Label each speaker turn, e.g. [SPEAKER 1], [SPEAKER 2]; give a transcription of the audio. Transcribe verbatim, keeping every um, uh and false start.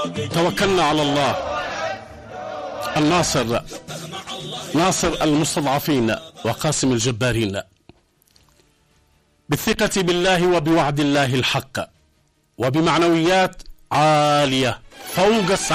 [SPEAKER 1] توكلنا على الله الناصر، ناصر المستضعفين وقاسم الجبارين، بالثقة بالله وبوعد الله الحق، وبمعنويات عالية فوق الصحة.